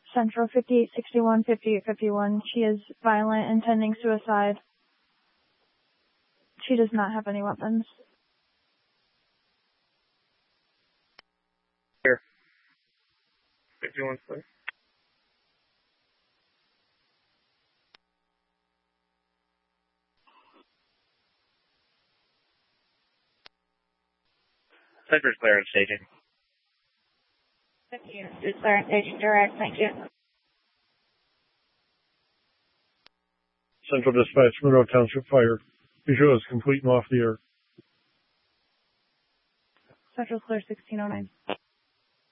Central 5861, 5851. She is violent, intending suicide. She does not have any weapons. Here. 51, please. Center's clearance staging. 15 clearance staging direct, thank you. Central Dispatch, Monroe Township Fire. Visual is complete and off the air. Central clear 1609.